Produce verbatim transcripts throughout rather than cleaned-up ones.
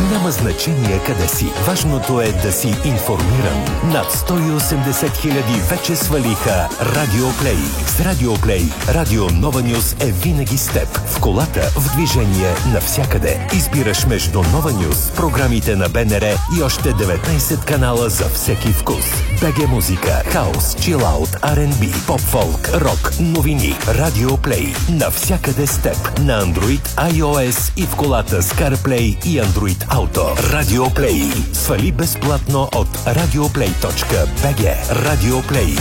Няма значение къде си. Важното е да си информиран. Над сто и осемдесет хиляди вече свалиха Радио Плей. С Радио Плей, Радио Нова Нюз е винаги с теб. В колата, в движение, навсякъде. Избираш между Нова Нюз, програмите на БНР и още деветнайсет канала за всеки вкус. БГ музика, хаос, чилаут, Ар енд Би, поп-фолк, рок, новини. Радио Плей. Навсякъде с теб. На Android, iOS и в колата с CarPlay и Android Auto. Радио Плей. Свали безплатно от радиоплей точка би джи. Радио Плей.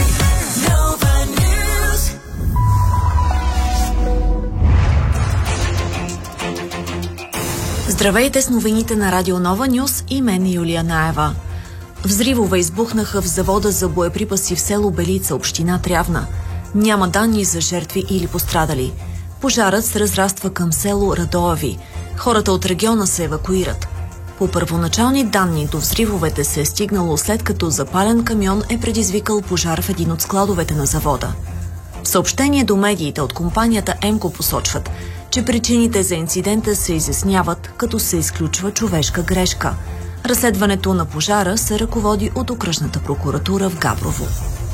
Здравейте с новините на Радио Нова Нюз и мен Юлия Наева. Взривове избухнаха в завода за боеприпаси в село Белица, община Трявна. Няма данни за жертви или пострадали. Пожарът се разраства към село Радоави. Хората от региона се евакуират. По първоначални данни до взривовете се е стигнало след като запален камион е предизвикал пожар в един от складовете на завода. В съобщение до медиите от компанията Емко посочват, че причините за инцидента се изясняват, като се изключва човешка грешка. Разследването на пожара се ръководи от окръжната прокуратура в Габрово.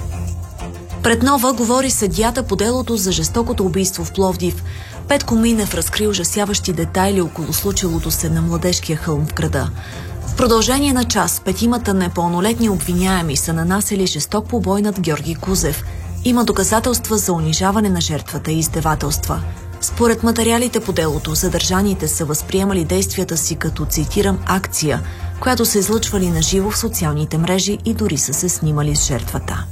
Пред Нова говори съдията по делото за жестокото убийство в Пловдив. Петко Минев разкри ужасяващи детайли около случилото се на Младежкия хълм в града. В продължение на час петимата непълнолетни обвиняеми са нанасили жесток побой над Георги Кузев. Има доказателства за унижаване на жертвата и издевателства. Според материалите по делото, задържаните са възприемали действията си като, цитирам, акция, която са излъчвали на живо в социалните мрежи и дори са се снимали с жертвата.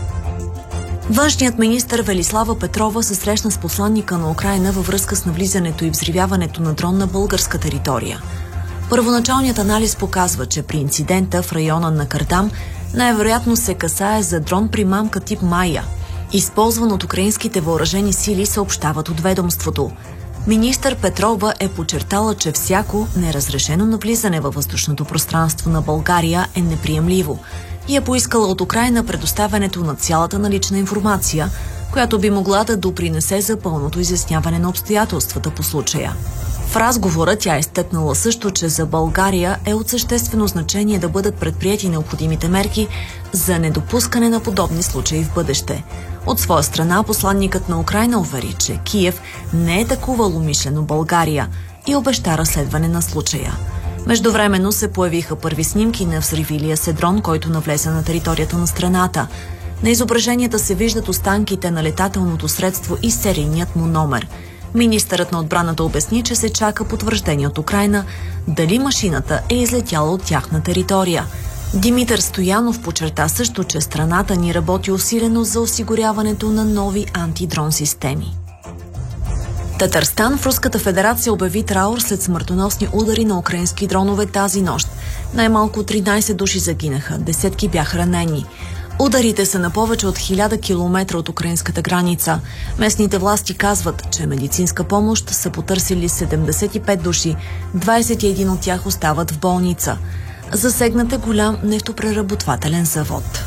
Външният министър Велислава Петрова се срещна с посланника на Украйна във връзка с навлизането и взривяването на дрон на българска територия. Първоначалният анализ показва, че при инцидента в района на Кардам най-вероятно се касае за дрон примамка тип Майя, използван от украинските въоръжени сили, съобщават от ведомството. Министър Петрова е подчертала, че всяко неразрешено навлизане във въздушното пространство на България е неприемливо и е поискала от Украйна предоставянето на цялата налична информация, която би могла да допринесе за пълното изясняване на обстоятелствата по случая. В разговора тя е изтъкнала също, че за България е от съществено значение да бъдат предприети необходимите мерки за недопускане на подобни случаи в бъдеще. От своя страна посланникът на Украйна увери, че Киев не е атакувал умишлено България и обеща разследване на случая. Междувременно се появиха първи снимки на взривилия се дрон, който навлезе на територията на страната. На изображенията се виждат останките на летателното средство и серийният му номер. Министърът на отбраната обясни, че се чака потвърждение от Украйна дали машината е излетяла от тяхна територия. Димитър Стоянов подчерта също, че страната ни работи усилено за осигуряването на нови антидрон системи. Татарстан в Руската федерация обяви траур след смъртоносни удари на украински дронове тази нощ. Най-малко тринайсет души загинаха, десетки бяха ранени. Ударите са на повече от хиляда километра от украинската граница. Местните власти казват, че медицинска помощ са потърсили седемдесет и пет души, двайсет и един от тях остават в болница. Засегнат е голям нефтопреработвателен завод.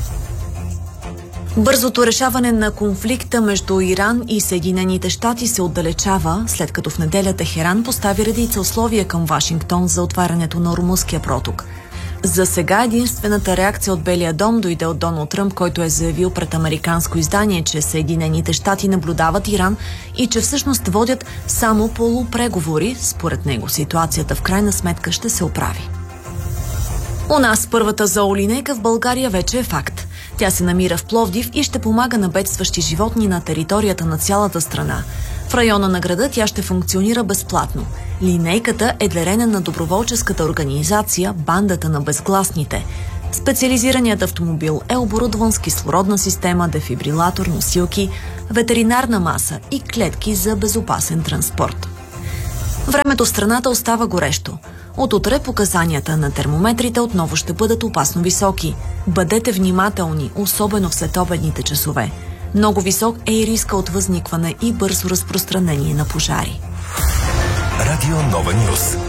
Бързото решаване на конфликта между Иран и Съединените щати се отдалечава, след като в неделя Техеран постави редица условия към Вашингтон за отварянето на Ормузския проток. За сега единствената реакция от Белия дом дойде от Доналд Тръмп, който е заявил пред американско издание, че Съединените щати наблюдават Иран и че всъщност водят само полупреговори. Според него ситуацията в крайна сметка ще се оправи. У нас първата зоолинейка в България вече е факт. Тя се намира в Пловдив и ще помага на бедстващи животни на територията на цялата страна. В района на града тя ще функционира безплатно. Линейката е дарена на доброволческата организация Бандата на безгласните. Специализираният автомобил е оборудван с кислородна система, дефибрилатор, носилки, ветеринарна маса и клетки за безопасен транспорт. Времето в страната остава горещо. От утре показанията на термометрите отново ще бъдат опасно високи. Бъдете внимателни, особено в следобедните часове. Много висок е и риска от възникване и бързо разпространение на пожари. Радио Нова Нюз.